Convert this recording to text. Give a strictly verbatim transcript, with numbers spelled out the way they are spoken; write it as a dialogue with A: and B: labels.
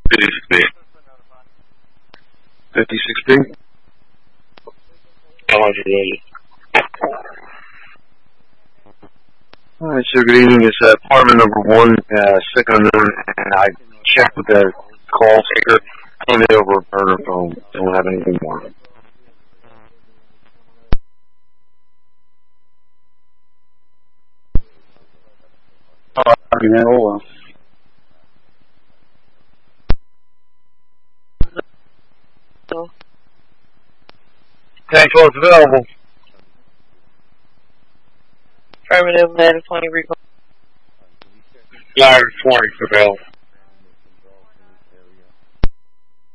A: fifty-six B. fifty-six B? one hundred eighty. Alright, sir, good evening. It's uh, apartment number one, uh, second unknown, and I checked with the call taker, turned it over a burner phone. Don't have anything more.
B: Alright, man, hold on.
A: Tank close available.
C: Affirmative, ladder twenty recall.
A: Ladder twenty available.